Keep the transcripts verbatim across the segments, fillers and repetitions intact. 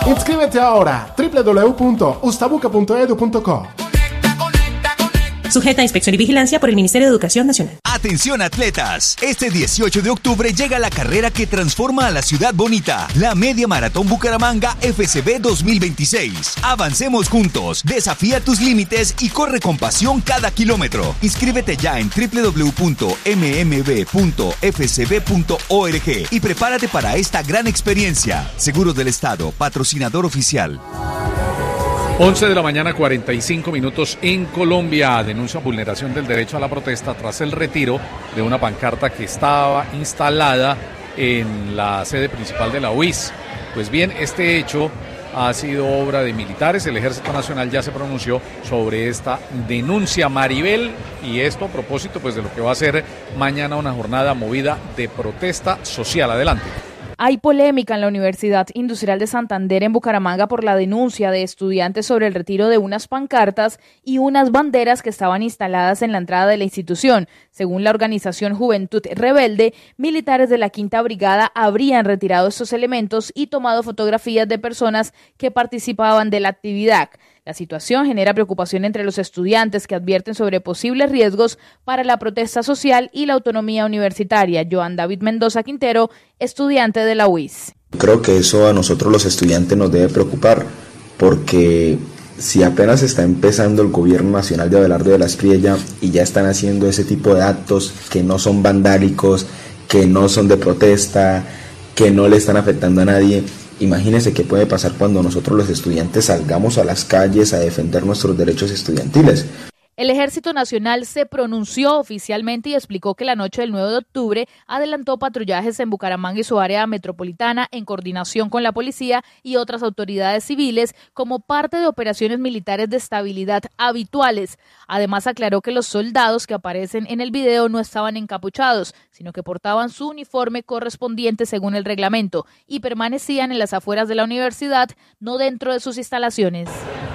Inscríbete ahora, doble u doble u doble u punto ustabuca punto edu punto co. Sujeta a inspección y vigilancia por el Ministerio de Educación Nacional. Atención atletas, este dieciocho de octubre llega la carrera que transforma a la ciudad bonita, la Media Maratón Bucaramanga F C B dos mil veintiséis. Avancemos juntos, desafía tus límites y corre con pasión cada kilómetro. Inscríbete ya en doble u doble u doble u punto eme eme be punto efe ce be punto org y prepárate para esta gran experiencia. Seguros del Estado, patrocinador oficial. once de la mañana, cuarenta y cinco minutos en Colombia. Denuncia vulneración del derecho a la protesta tras el retiro de una pancarta que estaba instalada en la sede principal de la U I S. Pues bien, este hecho ha sido obra de militares. El Ejército Nacional ya se pronunció sobre esta denuncia, Maribel, y esto a propósito pues de lo que va a ser mañana una jornada movida de protesta social. Adelante. Hay polémica en la Universidad Industrial de Santander en Bucaramanga por la denuncia de estudiantes sobre el retiro de unas pancartas y unas banderas que estaban instaladas en la entrada de la institución. Según la organización Juventud Rebelde, militares de la Quinta Brigada habrían retirado estos elementos y tomado fotografías de personas que participaban de la actividad. La situación genera preocupación entre los estudiantes que advierten sobre posibles riesgos para la protesta social y la autonomía universitaria. Joan David Mendoza Quintero, estudiante de la U I S. Creo que eso a nosotros los estudiantes nos debe preocupar, porque si apenas está empezando el gobierno nacional de Abelardo de la Espriella y ya están haciendo ese tipo de actos que no son vandálicos, que no son de protesta, que no le están afectando a nadie, imagínense qué puede pasar cuando nosotros los estudiantes salgamos a las calles a defender nuestros derechos estudiantiles. El Ejército Nacional se pronunció oficialmente y explicó que la noche del nueve de octubre adelantó patrullajes en Bucaramanga y su área metropolitana en coordinación con la policía y otras autoridades civiles como parte de operaciones militares de estabilidad habituales. Además, aclaró que los soldados que aparecen en el video no estaban encapuchados, sino que portaban su uniforme correspondiente según el reglamento y permanecían en las afueras de la universidad, no dentro de sus instalaciones.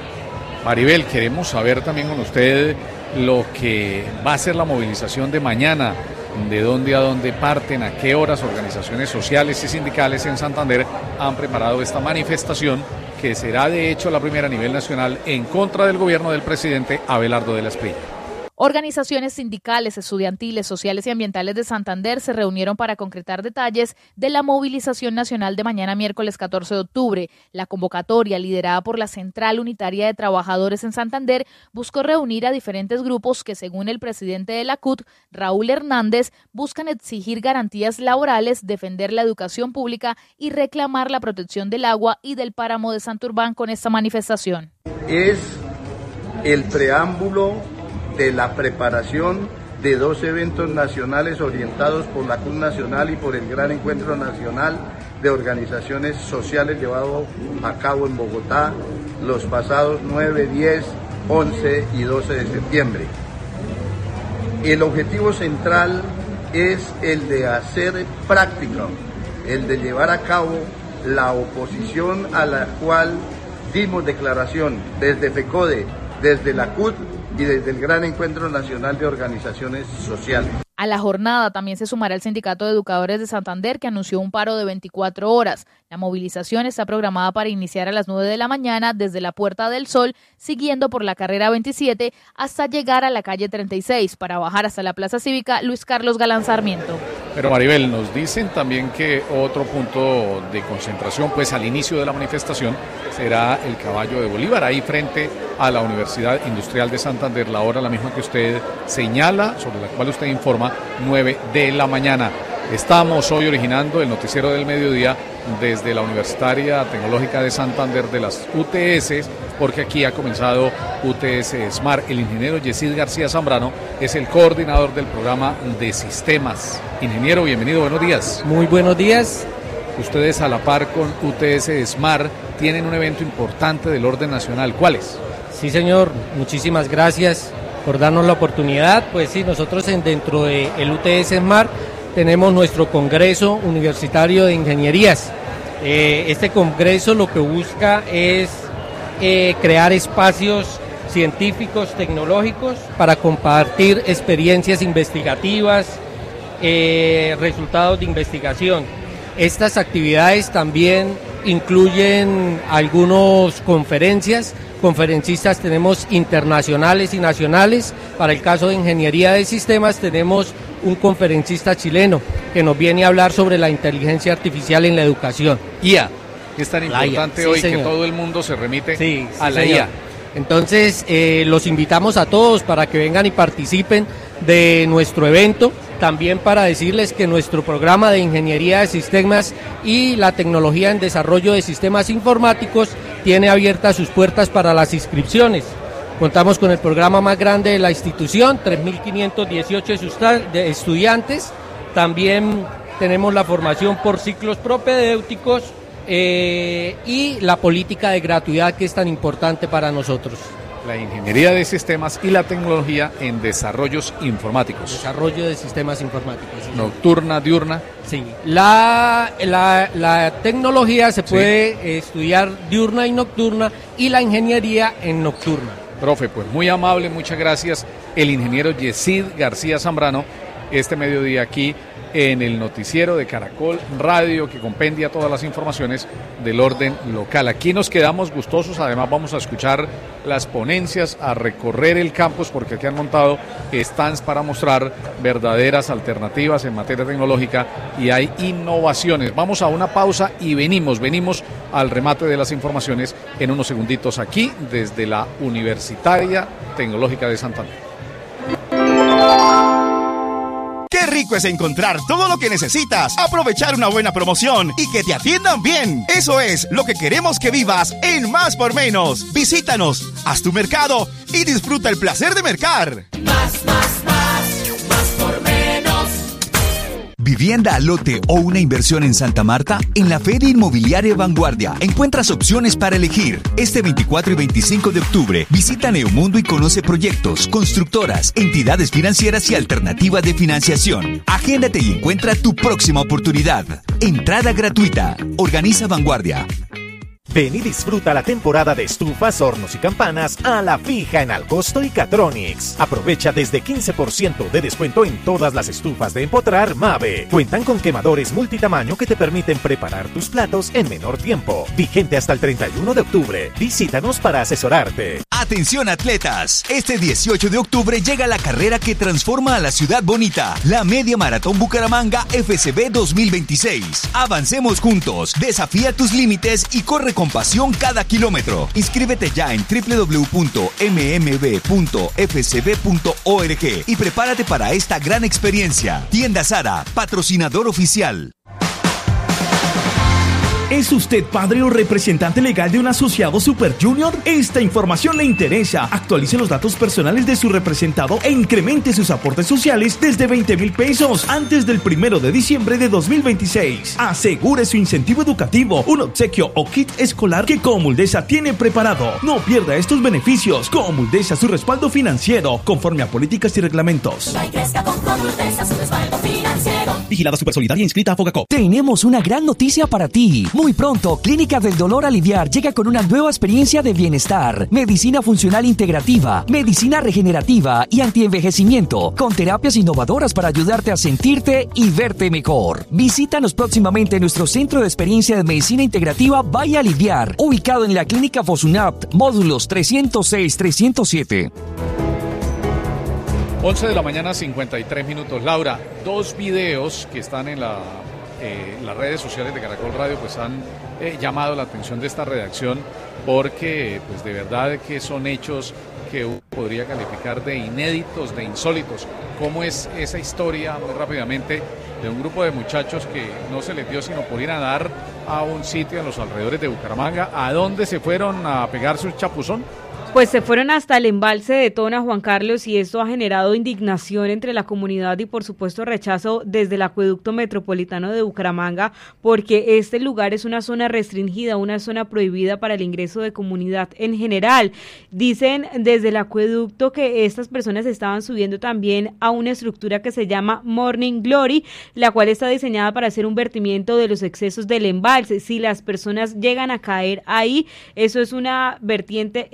Maribel, queremos saber también con usted lo que va a ser la movilización de mañana, de dónde a dónde parten, a qué horas organizaciones sociales y sindicales en Santander han preparado esta manifestación que será de hecho la primera a nivel nacional en contra del gobierno del presidente Abelardo de la Espriella. Organizaciones sindicales, estudiantiles, sociales y ambientales de Santander se reunieron para concretar detalles de la movilización nacional de mañana miércoles catorce de octubre. La convocatoria, liderada por la Central Unitaria de Trabajadores en Santander, buscó reunir a diferentes grupos que, según el presidente de la C U T, Raúl Hernández, buscan exigir garantías laborales, defender la educación pública y reclamar la protección del agua y del páramo de Santurbán con esta manifestación. Es el preámbulo de la preparación de dos eventos nacionales orientados por la C U T Nacional y por el Gran Encuentro Nacional de Organizaciones Sociales llevado a cabo en Bogotá los pasados nueve, diez, once y doce de septiembre. El objetivo central es el de hacer práctica, el de llevar a cabo la oposición a la cual dimos declaración desde FECODE, desde la C U T y desde el Gran Encuentro Nacional de Organizaciones Sociales. A la jornada también se sumará el Sindicato de Educadores de Santander, que anunció un paro de veinticuatro horas. La movilización está programada para iniciar a las nueve de la mañana desde la Puerta del Sol, siguiendo por la carrera veintisiete hasta llegar a la calle treinta y seis, para bajar hasta la Plaza Cívica Luis Carlos Galán Sarmiento. Pero Maribel, nos dicen también que otro punto de concentración, pues al inicio de la manifestación, será el Caballo de Bolívar, ahí frente a la Universidad Industrial de Santander, la hora la misma que usted señala, sobre la cual usted informa, nueve de la mañana. Estamos hoy originando el noticiero del mediodía desde la Universitaria Tecnológica de Santander de las U T S, porque aquí ha comenzado U T S Smart. El ingeniero Yesid García Zambrano es el coordinador del programa de sistemas. Ingeniero, bienvenido, buenos días. Muy buenos días. Ustedes a la par con U T S Smart tienen un evento importante del orden nacional. ¿Cuál es? Sí, señor, muchísimas gracias por darnos la oportunidad. Pues sí, nosotros en, dentro del U T S Smart tenemos nuestro Congreso Universitario de Ingenierías. Eh, este congreso lo que busca es eh, crear espacios científicos, tecnológicos, para compartir experiencias investigativas, eh, resultados de investigación. Estas actividades también incluyen algunas conferencias, conferencistas tenemos internacionales y nacionales. Para el caso de ingeniería de sistemas tenemos un conferencista chileno que nos viene a hablar sobre la inteligencia artificial en la educación. I A, es tan importante sí, hoy señor. que todo el mundo se remite sí, a sí, la señor. I A. Entonces eh, los invitamos a todos para que vengan y participen de nuestro evento. También para decirles que nuestro programa de ingeniería de sistemas y la tecnología en desarrollo de sistemas informáticos tiene abiertas sus puertas para las inscripciones. Contamos con el programa más grande de la institución, tres mil quinientos dieciocho estudiantes. También tenemos la formación por ciclos propedéuticos eh, y la política de gratuidad que es tan importante para nosotros. La ingeniería de sistemas y la tecnología en desarrollos informáticos. Desarrollo de sistemas informáticos. Sí. Nocturna, diurna. Sí. La, la, la tecnología se puede sí. estudiar diurna y nocturna y la ingeniería en nocturna. Profe, pues muy amable, muchas gracias. El ingeniero Yesid García Zambrano, este mediodía aquí en el noticiero de Caracol Radio, que compendia todas las informaciones del orden local. Aquí nos quedamos gustosos, además vamos a escuchar las ponencias, a recorrer el campus, porque aquí han montado stands para mostrar verdaderas alternativas en materia tecnológica y hay innovaciones. Vamos a una pausa y venimos, venimos al remate de las informaciones en unos segunditos aquí desde la Universitaria Tecnológica de Santander. Qué rico es encontrar todo lo que necesitas, aprovechar una buena promoción y que te atiendan bien. Eso es lo que queremos que vivas en Más por Menos. Visítanos, haz tu mercado y disfruta el placer de mercar. Más, más, más, más por menos. ¿Vivienda, lote o una inversión en Santa Marta? En la Feria Inmobiliaria Vanguardia encuentras opciones para elegir. Este veinticuatro y veinticinco de octubre visita Neomundo y conoce proyectos, constructoras, entidades financieras y alternativas de financiación. Agéndate y encuentra tu próxima oportunidad. Entrada gratuita. Organiza Vanguardia. Ven y disfruta la temporada de estufas, hornos y campanas a la fija en Alcosto y Catronics. Aprovecha desde quince por ciento de descuento en todas las estufas de empotrar Mave. Cuentan con quemadores multitamaño que te permiten preparar tus platos en menor tiempo. Vigente hasta el treinta y uno de octubre. Visítanos para asesorarte. Atención atletas, este dieciocho de octubre llega la carrera que transforma a la ciudad bonita, la Media Maratón Bucaramanga F C B dos mil veintiséis. Avancemos juntos, desafía tus límites y corre con pasión cada kilómetro. Inscríbete ya en doble u doble u doble u punto m m b punto f c b punto org y prepárate para esta gran experiencia. Tienda Zara, patrocinador oficial. ¿Es usted padre o representante legal de un asociado Super Junior? Esta información le interesa. Actualice los datos personales de su representado e incremente sus aportes sociales desde veinte mil pesos antes del primero de diciembre de dos mil veintiséis. Asegure su incentivo educativo, un obsequio o kit escolar que Comuldesa tiene preparado. No pierda estos beneficios. Comuldesa, su respaldo financiero, conforme a políticas y reglamentos. Vigilada Supersolidaria inscrita a Fogacop. Tenemos una gran noticia para ti. Muy pronto, Clínica del Dolor Aliviar llega con una nueva experiencia de bienestar, medicina funcional integrativa, medicina regenerativa y antienvejecimiento, con terapias innovadoras para ayudarte a sentirte y verte mejor. Visítanos próximamente en nuestro centro de experiencia de medicina integrativa Vaya Aliviar, ubicado en la Clínica Fosunapt, módulos trescientos seis trescientos siete. once de la mañana, cincuenta y tres minutos. Laura, dos videos que están en la Eh, las redes sociales de Caracol Radio pues han eh, llamado la atención de esta redacción porque pues de verdad que son hechos que uno podría calificar de inéditos, de insólitos. ¿Cómo es esa historia, muy rápidamente, de un grupo de muchachos que no se les dio sino por ir a nadar a un sitio en los alrededores de Bucaramanga? ¿A dónde se fueron a pegar su chapuzón? Pues se fueron hasta el embalse de Tona, Juan Carlos, y esto ha generado indignación entre la comunidad y por supuesto rechazo desde el acueducto metropolitano de Bucaramanga, porque este lugar es una zona restringida, una zona prohibida para el ingreso de comunidad en general. Dicen desde el acueducto que estas personas estaban subiendo también a una estructura que se llama Morning Glory, la cual está diseñada para hacer un vertimiento de los excesos del embalse. Si las personas llegan a caer ahí, eso es una vertiente, es, es una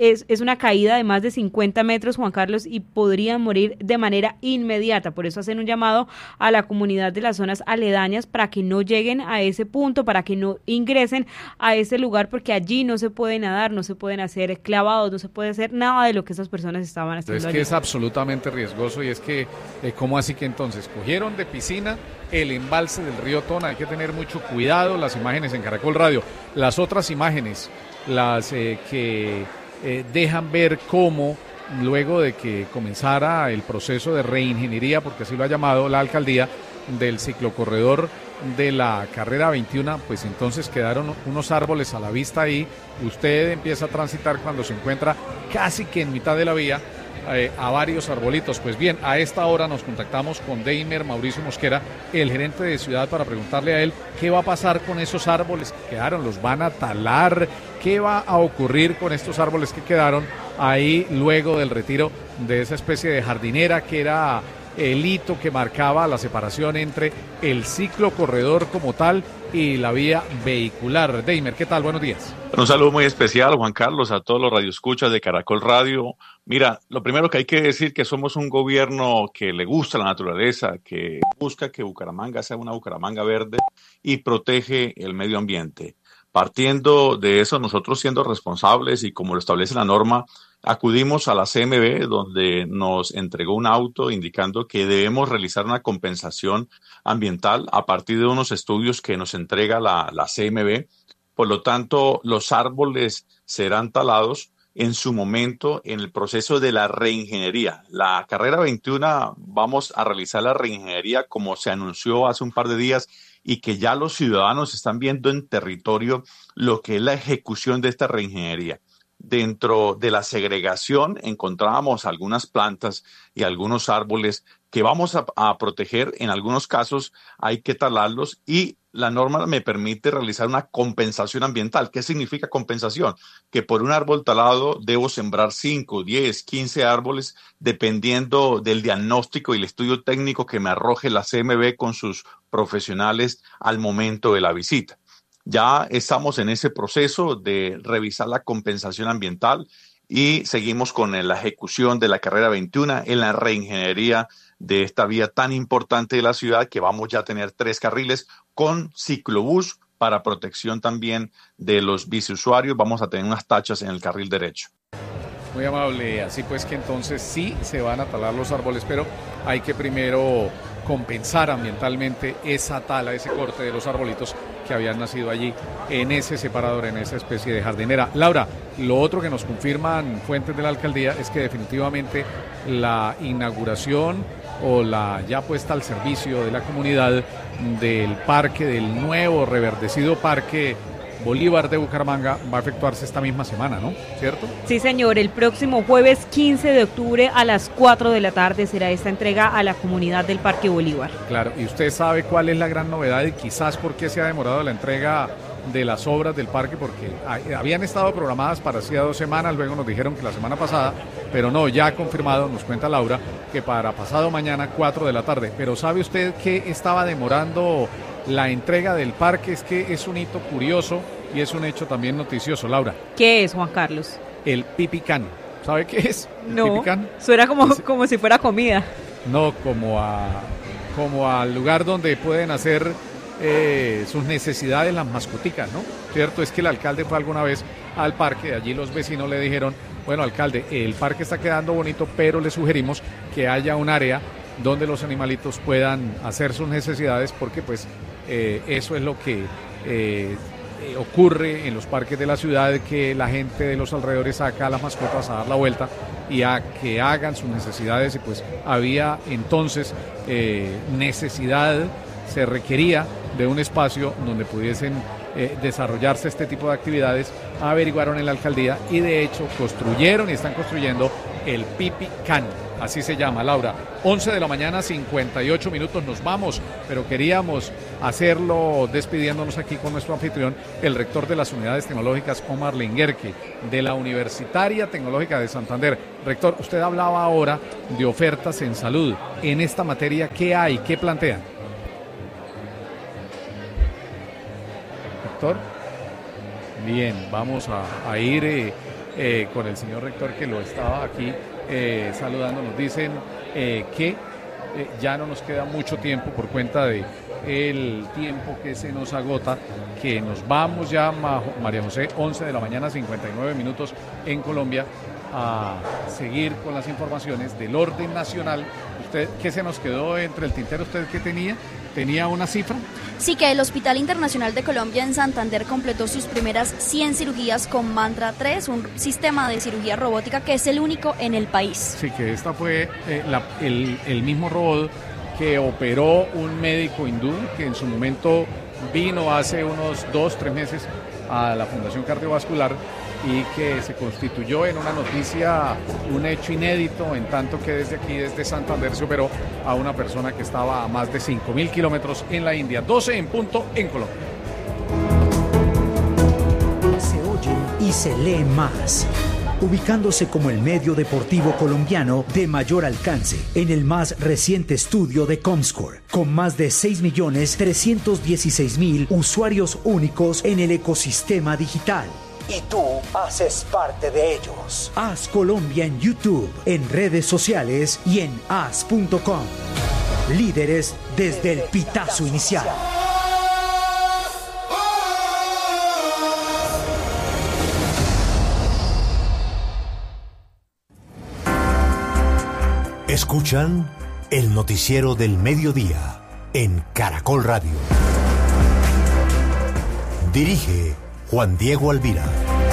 una caída de más de cincuenta metros, Juan Carlos, y podrían morir de manera inmediata. Por eso hacen un llamado a la comunidad de las zonas aledañas para que no lleguen a ese punto, para que no ingresen a ese lugar, porque allí no se puede nadar, no se pueden hacer clavados, no se puede hacer nada de lo que esas personas estaban haciendo. Es que allí. es absolutamente riesgoso y es que, eh, ¿cómo así que entonces? Cogieron de piscina el embalse del río Tona, hay que tener mucho cuidado, las imágenes en Caracol Radio, las otras imágenes, las eh, que eh, dejan ver cómo luego de que comenzara el proceso de reingeniería, porque así lo ha llamado la alcaldía, del ciclocorredor de la carrera veintiuno, pues entonces quedaron unos árboles a la vista ahí, usted empieza a transitar cuando se encuentra casi que en mitad de la vía, Eh, a varios arbolitos. Pues bien, a esta hora nos contactamos con Deimer Mauricio Mosquera, el gerente de ciudad, para preguntarle a él qué va a pasar con esos árboles que quedaron, los van a talar, qué va a ocurrir con estos árboles que quedaron ahí luego del retiro de esa especie de jardinera que era el hito que marcaba la separación entre el ciclo corredor como tal y la vía vehicular. Deimer, ¿qué tal? Buenos días. Un saludo muy especial, Juan Carlos, a todos los radioescuchas de Caracol Radio. Mira, lo primero que hay que decir que somos un gobierno que le gusta la naturaleza, que busca que Bucaramanga sea una Bucaramanga verde y protege el medio ambiente. Partiendo de eso, nosotros siendo responsables y como lo establece la norma, acudimos a la C M B, donde nos entregó un auto indicando que debemos realizar una compensación ambiental a partir de unos estudios que nos entrega la, la C M B. Por lo tanto, los árboles serán talados en su momento en el proceso de la reingeniería. La carrera veintiuno vamos a realizar la reingeniería como se anunció hace un par de días y que ya los ciudadanos están viendo en territorio lo que es la ejecución de esta reingeniería. Dentro de la segregación encontrábamos algunas plantas y algunos árboles que vamos a, a proteger. En algunos casos hay que talarlos y la norma me permite realizar una compensación ambiental. ¿Qué significa compensación? Que por un árbol talado debo sembrar cinco, diez, quince árboles dependiendo del diagnóstico y el estudio técnico que me arroje la C M B con sus profesionales al momento de la visita. Ya estamos en ese proceso de revisar la compensación ambiental y seguimos con la ejecución de la carrera veintiuno en la reingeniería de esta vía tan importante de la ciudad, que vamos ya a tener tres carriles con ciclobús para protección también de los biciusuarios. Vamos a tener unas tachas en el carril derecho. Muy amable, así pues que entonces sí se van a talar los árboles, pero hay que primero compensar ambientalmente esa tala, ese corte de los arbolitos que habían nacido allí en ese separador, en esa especie de jardinera. Laura, lo otro que nos confirman fuentes de la alcaldía es que definitivamente la inauguración o la ya puesta al servicio de la comunidad del parque, del nuevo reverdecido parque Bolívar de Bucaramanga, va a efectuarse esta misma semana, ¿no? ¿Cierto? Sí, señor. El próximo jueves quince de octubre a las cuatro de la tarde será esta entrega a la comunidad del Parque Bolívar. Claro, y usted sabe cuál es la gran novedad y quizás por qué se ha demorado la entrega de las obras del parque, porque habían estado programadas para hacía dos semanas, luego nos dijeron que la semana pasada, pero no, ya confirmado, nos cuenta Laura, que para pasado mañana, cuatro de la tarde. Pero ¿sabe usted qué estaba demorando la entrega del parque? Es que es un hito curioso y es un hecho también noticioso, Laura. ¿Qué es, Juan Carlos? El pipicán. ¿Sabe qué es? ¿El no, pipicán? Suena como, es, como si fuera comida. No, como a como al lugar donde pueden hacer eh, sus necesidades las mascoticas, ¿no? Cierto, es que el alcalde fue alguna vez al parque, allí los vecinos le dijeron, bueno, alcalde, el parque está quedando bonito, pero le sugerimos que haya un área donde los animalitos puedan hacer sus necesidades, porque pues eh, eso es lo que eh, eh, ocurre en los parques de la ciudad, que la gente de los alrededores saca a las mascotas a dar la vuelta y a que hagan sus necesidades, y pues había entonces eh, necesidad, se requería de un espacio donde pudiesen eh, desarrollarse este tipo de actividades. Averiguaron en la alcaldía y de hecho construyeron y están construyendo el Pipicán, así se llama. Laura, once de la mañana, cincuenta y ocho minutos, nos vamos, pero queríamos hacerlo despidiéndonos aquí con nuestro anfitrión, el rector de las unidades tecnológicas, Omar Lenguerque, de la Universitaria Tecnológica de Santander. Rector, usted hablaba ahora de ofertas en salud. En esta materia, ¿qué hay? ¿Qué plantean? Rector. Bien, vamos a, a ir eh, eh, con el señor rector que lo estaba aquí eh, saludando. Nos dicen eh, que eh, ya no nos queda mucho tiempo por cuenta de el tiempo que se nos agota, que nos vamos ya, María José, once de la mañana, cincuenta y nueve minutos en Colombia, a seguir con las informaciones del orden nacional. ¿Usted qué se nos quedó entre el tintero? ¿Usted qué tenía? ¿Tenía una cifra? Sí, que el Hospital Internacional de Colombia en Santander completó sus primeras cien cirugías con Mantra tres, un sistema de cirugía robótica que es el único en el país. Sí, que esta fue eh, la, el, el mismo robot que operó un médico hindú que en su momento vino hace unos dos, tres meses a la Fundación Cardiovascular y que se constituyó en una noticia, un hecho inédito, en tanto que desde aquí, desde Santander, se operó a una persona que estaba a más de cinco mil kilómetros en la India. doce en punto en Colombia. Se oye y se lee más, ubicándose como el medio deportivo colombiano de mayor alcance en el más reciente estudio de Comscore, con más de seis millones trescientos dieciséis mil usuarios únicos en el ecosistema digital. Y tú haces parte de ellos. Haz Colombia en YouTube, en redes sociales y en haz punto com. Líderes desde el pitazo inicial. Escuchan el noticiero del mediodía en Caracol Radio. Dirige Juan Diego Alvira.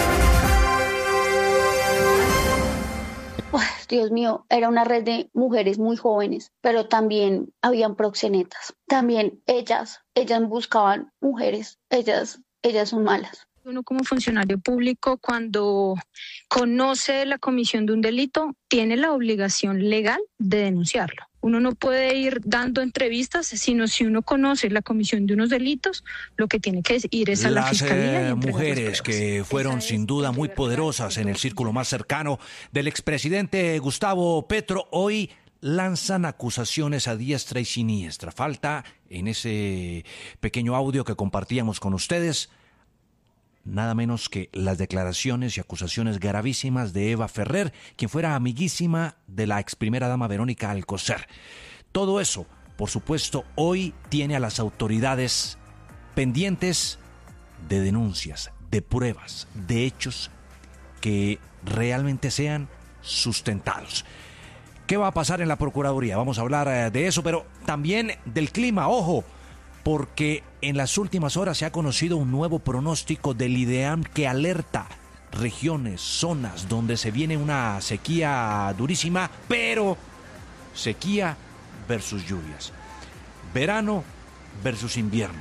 Oh, Dios mío, era una red de mujeres muy jóvenes, pero también habían proxenetas. También ellas, ellas buscaban mujeres, ellas, ellas son malas. Uno como funcionario público, cuando conoce la comisión de un delito, tiene la obligación legal de denunciarlo. Uno no puede ir dando entrevistas, sino si uno conoce la comisión de unos delitos, lo que tiene que ir es a la Las, fiscalía. Eh, mujeres que fueron sin duda muy poderosas en el círculo más cercano del expresidente Gustavo Petro, hoy lanzan acusaciones a diestra y siniestra. Falta en ese pequeño audio que compartíamos con ustedes nada menos que las declaraciones y acusaciones gravísimas de Eva Ferrer, quien fuera amiguísima de la ex primera dama Verónica Alcocer. Todo eso, por supuesto, hoy tiene a las autoridades pendientes de denuncias, de pruebas, de hechos que realmente sean sustentados. ¿Qué va a pasar en la Procuraduría? Vamos a hablar de eso, pero también del clima, ojo, porque en las últimas horas se ha conocido un nuevo pronóstico del IDEAM que alerta regiones, zonas donde se viene una sequía durísima, pero sequía versus lluvias, verano versus invierno,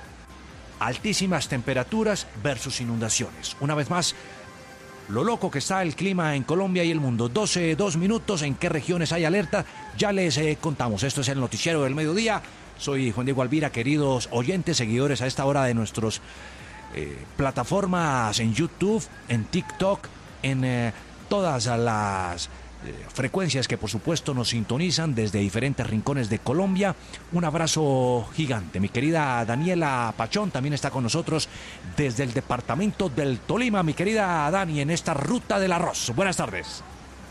altísimas temperaturas versus inundaciones. Una vez más, lo loco que está el clima en Colombia y el mundo. doce, dos minutos, ¿en qué regiones hay alerta? Ya les eh, contamos. Esto es el noticiero del mediodía. Soy Juan Diego Alvira, queridos oyentes, seguidores a esta hora de nuestras eh, plataformas en YouTube, en TikTok, en eh, todas las eh, frecuencias que por supuesto nos sintonizan desde diferentes rincones de Colombia. Un abrazo gigante. Mi querida Daniela Pachón también está con nosotros desde el departamento del Tolima. Mi querida Dani, en esta ruta del arroz. Buenas tardes.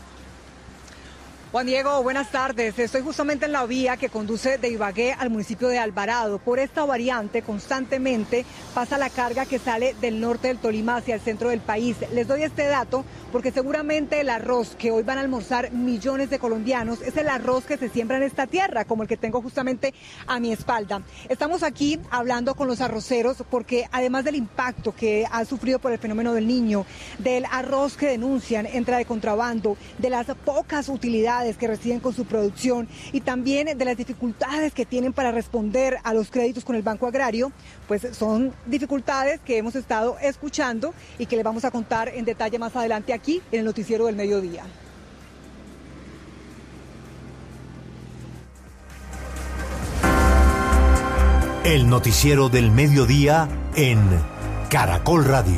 Juan Diego, buenas tardes. Estoy justamente en la vía que conduce de Ibagué al municipio de Alvarado. Por esta variante constantemente pasa la carga que sale del norte del Tolima hacia el centro del país. Les doy este dato porque seguramente el arroz que hoy van a almorzar millones de colombianos es el arroz que se siembra en esta tierra, como el que tengo justamente a mi espalda. Estamos aquí hablando con los arroceros porque además del impacto que ha sufrido por el fenómeno del Niño, del arroz que denuncian entra de contrabando, de las pocas utilidades que reciben con su producción y también de las dificultades que tienen para responder a los créditos con el Banco Agrario, pues son dificultades que hemos estado escuchando y que les vamos a contar en detalle más adelante aquí en el noticiero del mediodía. El noticiero del mediodía en Caracol Radio.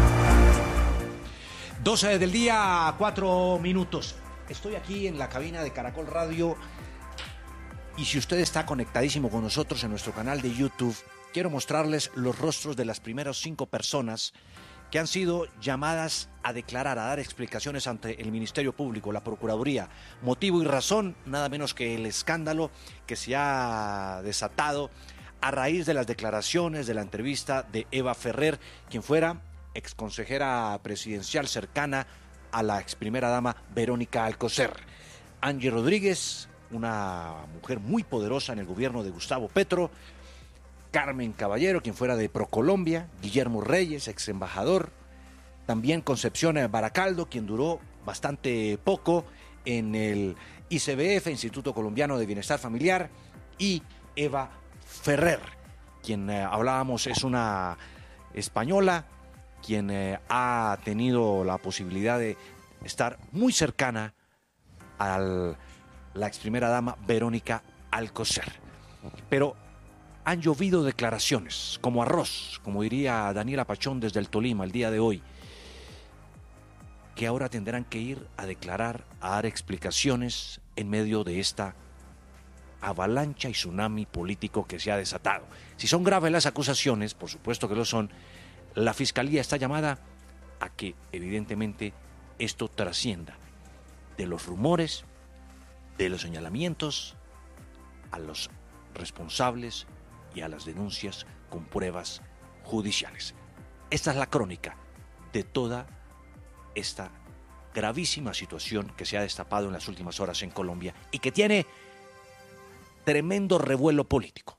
doce del día, cuatro minutos. Estoy aquí en la cabina de Caracol Radio y si usted está conectadísimo con nosotros en nuestro canal de YouTube, quiero mostrarles los rostros de las primeras cinco personas que han sido llamadas a declarar, a dar explicaciones ante el Ministerio Público, la Procuraduría. Motivo y razón, nada menos que el escándalo que se ha desatado a raíz de las declaraciones de la entrevista de Eva Ferrer, quien fuera exconsejera presidencial cercana a la ex primera dama Verónica Alcocer. Angie Rodríguez, una mujer muy poderosa en el gobierno de Gustavo Petro, Carmen Caballero, quien fuera de Procolombia, Guillermo Reyes, ex embajador, también Concepción Baracaldo, quien duró bastante poco en el I C B F, Instituto Colombiano de Bienestar Familiar, y Eva Ferrer, quien eh, hablábamos es una española, quien eh, ha tenido la posibilidad de estar muy cercana a la ex primera dama Verónica Alcocer. Pero han llovido declaraciones, como arroz, como diría Daniela Pachón desde el Tolima el día de hoy, que ahora tendrán que ir a declarar, a dar explicaciones en medio de esta avalancha y tsunami político que se ha desatado. Si son graves las acusaciones, por supuesto que lo son, la Fiscalía está llamada a que evidentemente esto trascienda de los rumores, de los señalamientos, a los responsables y a las denuncias con pruebas judiciales. Esta es la crónica de toda esta gravísima situación que se ha destapado en las últimas horas en Colombia y que tiene tremendo revuelo político.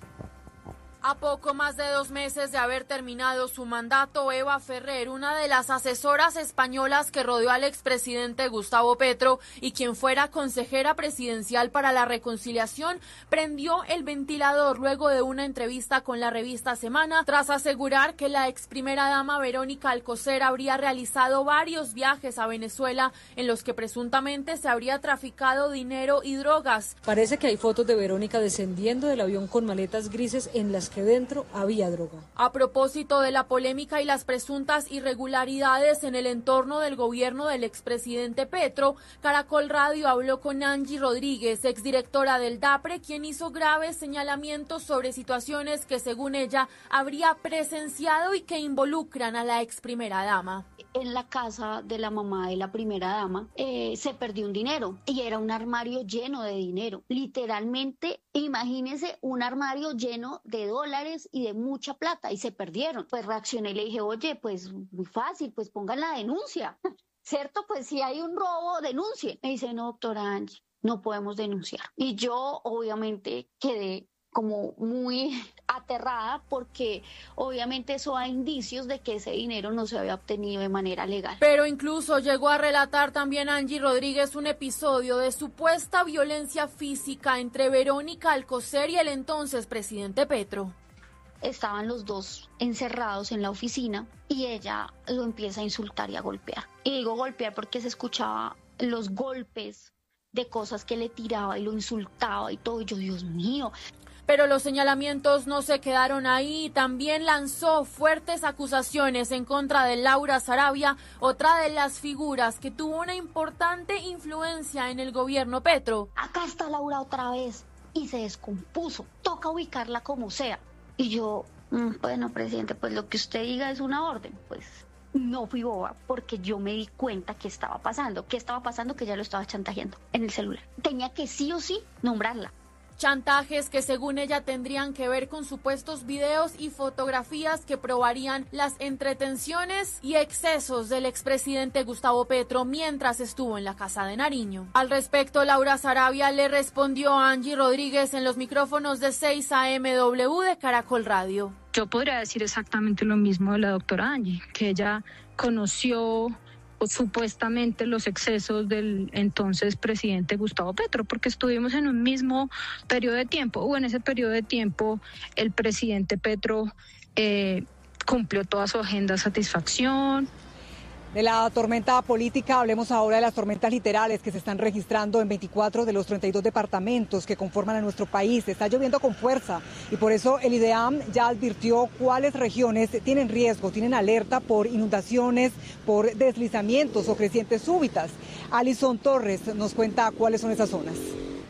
A poco más de dos meses de haber terminado su mandato, Eva Ferrer, una de las asesoras españolas que rodeó al expresidente Gustavo Petro y quien fuera consejera presidencial para la reconciliación, prendió el ventilador luego de una entrevista con la revista Semana, tras asegurar que la ex primera dama Verónica Alcocer habría realizado varios viajes a Venezuela en los que presuntamente se habría traficado dinero y drogas. Parece que hay fotos de Verónica descendiendo del avión con maletas grises en las que dentro había droga. A propósito de la polémica y las presuntas irregularidades en el entorno del gobierno del expresidente Petro, Caracol Radio habló con Angie Rodríguez, exdirectora del DAPRE, quien hizo graves señalamientos sobre situaciones que según ella habría presenciado y que involucran a la ex primera dama. En la casa de la mamá de la primera dama eh, se perdió un dinero y era un armario lleno de dinero. Literalmente, imagínense un armario lleno de dólares y de mucha plata y se perdieron. Pues reaccioné y le dije, oye, pues muy fácil, pues pongan la denuncia. ¿Cierto? Pues si hay un robo, denuncie. Me dice, no, doctora Angie, no podemos denunciar. Y yo obviamente quedé como muy aterrada porque obviamente eso da indicios de que ese dinero no se había obtenido de manera legal. Pero incluso llegó a relatar también Angie Rodríguez un episodio de supuesta violencia física entre Verónica Alcocer y el entonces presidente Petro. Estaban los dos encerrados en la oficina y ella lo empieza a insultar y a golpear. Y digo golpear porque se escuchaba los golpes de cosas que le tiraba y lo insultaba y todo. Y yo, Dios mío. Pero los señalamientos no se quedaron ahí. También lanzó fuertes acusaciones en contra de Laura Sarabia, otra de las figuras que tuvo una importante influencia en el gobierno Petro. Acá está Laura otra vez y se descompuso. Toca ubicarla como sea. Y yo, mmm, bueno, presidente, pues lo que usted diga es una orden. Pues no fui boba porque yo me di cuenta que estaba pasando. ¿Qué estaba pasando? Que ya lo estaba chantajeando en el celular. Tenía que sí o sí nombrarla. Chantajes que según ella tendrían que ver con supuestos videos y fotografías que probarían las entretenciones y excesos del expresidente Gustavo Petro mientras estuvo en la Casa de Nariño. Al respecto, Laura Sarabia le respondió a Angie Rodríguez en los micrófonos de seis A M W de Caracol Radio. Yo podría decir exactamente lo mismo de la doctora Angie, que ella conoció supuestamente los excesos del entonces presidente Gustavo Petro, porque estuvimos en un mismo periodo de tiempo, o en ese periodo de tiempo el presidente Petro eh, cumplió toda su agenda de satisfacción. De la tormenta política, hablemos ahora de las tormentas literales que se están registrando en veinticuatro de los treinta y dos departamentos que conforman a nuestro país. Está lloviendo con fuerza y por eso el IDEAM ya advirtió cuáles regiones tienen riesgo, tienen alerta por inundaciones, por deslizamientos o crecientes súbitas. Alison Torres nos cuenta cuáles son esas zonas.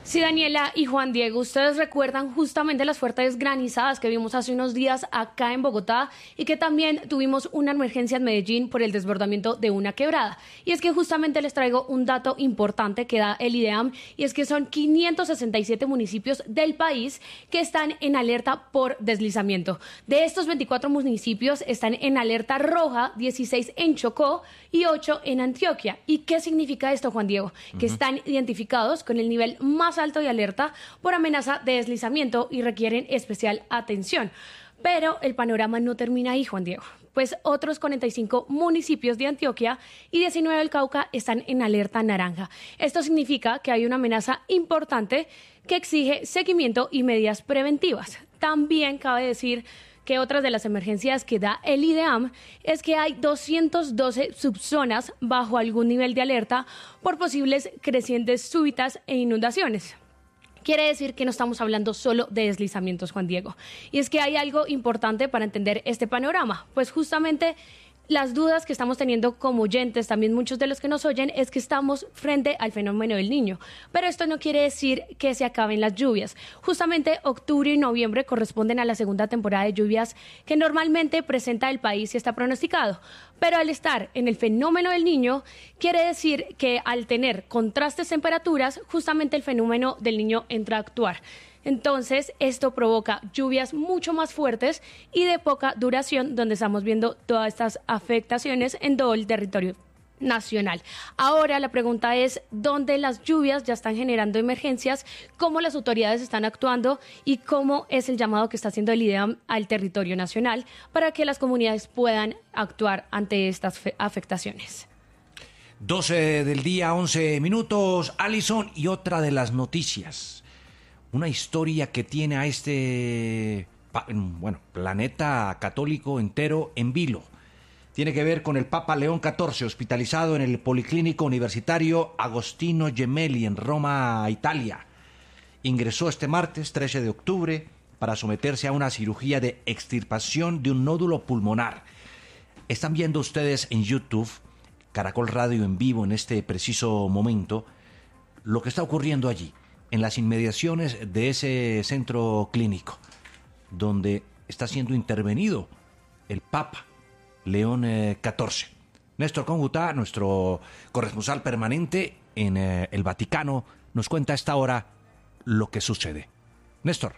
Sí, Daniela y Juan Diego, ustedes recuerdan justamente las fuertes granizadas que vimos hace unos días acá en Bogotá y que también tuvimos una emergencia en Medellín por el desbordamiento de una quebrada. Y es que justamente les traigo un dato importante que da el IDEAM, y es que son quinientos sesenta y siete municipios del país que están en alerta por deslizamiento. De estos veinticuatro municipios están en alerta roja, dieciséis en Chocó y ocho en Antioquia. ¿Y qué significa esto, Juan Diego? Uh-huh. Que están identificados con el nivel más alto de alerta por amenaza de deslizamiento y requieren especial atención. Pero el panorama no termina ahí, Juan Diego, pues otros cuarenta y cinco municipios de Antioquia y diecinueve del Cauca están en alerta naranja. Esto significa que hay una amenaza importante que exige seguimiento y medidas preventivas. También cabe decir que otras de las emergencias que da el IDEAM es que hay doscientas doce subzonas bajo algún nivel de alerta por posibles crecientes súbitas e inundaciones. Quiere decir que no estamos hablando solo de deslizamientos, Juan Diego. Y es que hay algo importante para entender este panorama, pues justamente las dudas que estamos teniendo como oyentes, también muchos de los que nos oyen, es que estamos frente al fenómeno del Niño. Pero esto no quiere decir que se acaben las lluvias. Justamente octubre y noviembre corresponden a la segunda temporada de lluvias que normalmente presenta el país y está pronosticado. Pero al estar en el fenómeno del Niño, quiere decir que al tener contrastes temperaturas, justamente el fenómeno del Niño entra a actuar. Entonces, esto provoca lluvias mucho más fuertes y de poca duración, donde estamos viendo todas estas afectaciones en todo el territorio nacional. Ahora la pregunta es, ¿dónde las lluvias ya están generando emergencias? ¿Cómo las autoridades están actuando? ¿Y cómo es el llamado que está haciendo el IDEAM al territorio nacional para que las comunidades puedan actuar ante estas afectaciones? doce del día, once minutos, Alison, y otra de las noticias. Una historia que tiene a este, bueno, planeta católico entero en vilo. Tiene que ver con el Papa León catorce, hospitalizado en el Policlínico Universitario Agostino Gemelli en Roma, Italia. Ingresó este martes, trece de octubre, para someterse a una cirugía de extirpación de un nódulo pulmonar. Están viendo ustedes en YouTube, Caracol Radio en vivo en este preciso momento, lo que está ocurriendo allí, en las inmediaciones de ese centro clínico, donde está siendo intervenido el Papa León catorce. Néstor Congutá, nuestro corresponsal permanente en eh, el Vaticano, nos cuenta a esta hora lo que sucede. Néstor.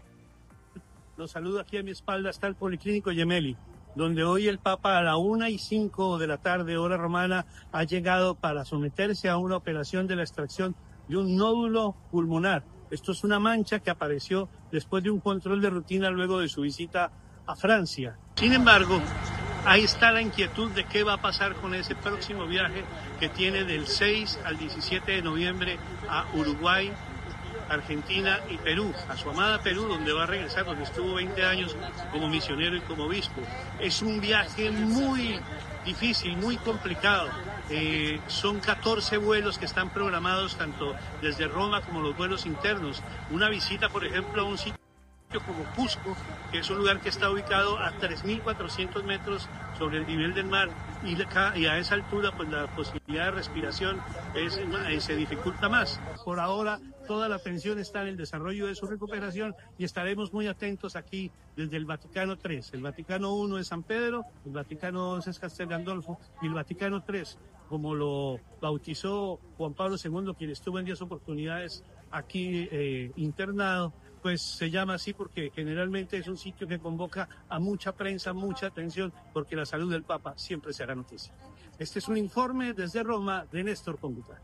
Los saludo, aquí a mi espalda está el Policlínico Gemelli, donde hoy el Papa a la una y cinco de la tarde, hora romana, ha llegado para someterse a una operación de la extracción de un nódulo pulmonar. Esto es una mancha que apareció después de un control de rutina luego de su visita a Francia. Sin embargo, ahí está la inquietud de qué va a pasar con ese próximo viaje que tiene del seis al diecisiete de noviembre a Uruguay, Argentina y Perú, a su amada Perú, donde va a regresar, donde estuvo veinte años como misionero y como obispo. Es un viaje muy difícil, muy complicado. Eh, son catorce vuelos que están programados tanto desde Roma como los vuelos internos. Una visita, por ejemplo, a un sitio como Cusco, que es un lugar que está ubicado a tres mil cuatrocientos metros sobre el nivel del mar, y, y a esa altura pues la posibilidad de respiración es, eh, se dificulta más. Por ahora toda la atención está en el desarrollo de su recuperación y estaremos muy atentos aquí desde el Vaticano tres. El Vaticano uno es San Pedro, el Vaticano dos es Castel Gandolfo y el Vaticano tres, como lo bautizó Juan Pablo segundo, quien estuvo en diez oportunidades aquí eh, internado, pues se llama así porque generalmente es un sitio que convoca a mucha prensa, mucha atención, porque la salud del Papa siempre será noticia. Este es un informe desde Roma de Néstor Congutá.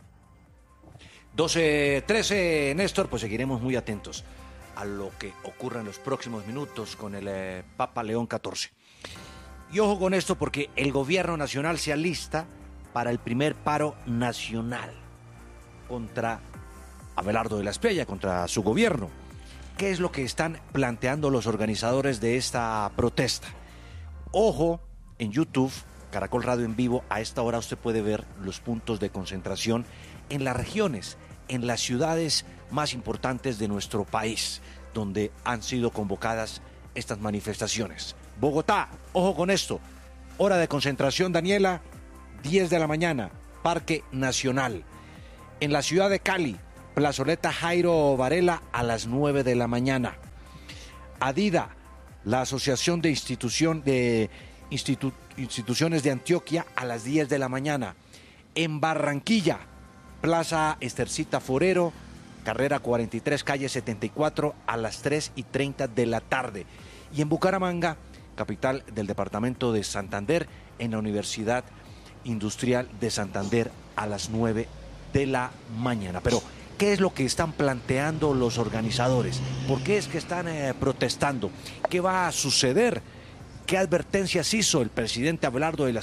doce trece, Néstor, pues seguiremos muy atentos a lo que ocurra en los próximos minutos con el eh, Papa León catorce. Y ojo con esto, porque el gobierno nacional se alista para el primer paro nacional contra Abelardo de la Espriella, contra su gobierno. ¿Qué es lo que están planteando los organizadores de esta protesta? Ojo, en YouTube, Caracol Radio en vivo, a esta hora usted puede ver los puntos de concentración en las regiones, en las ciudades más importantes de nuestro país, donde han sido convocadas estas manifestaciones. Bogotá, ojo con esto, hora de concentración, Daniela, diez de la mañana, Parque Nacional. En la ciudad de Cali, Plazoleta Jairo Varela a las nueve de la mañana. ADIDA, la Asociación de, Institución, de Institu, Instituciones de Antioquia, a las diez de la mañana. En Barranquilla, Plaza Estercita Forero, carrera cuarenta y tres, calle setenta y cuatro, a las tres y treinta de la tarde. Y en Bucaramanga, capital del departamento de Santander, en la Universidad Industrial de Santander, a las nueve de la mañana. Pero, ¿qué es lo que están planteando los organizadores? ¿Por qué es que están eh, protestando? ¿Qué va a suceder? ¿Qué advertencias hizo el presidente Abelardo de la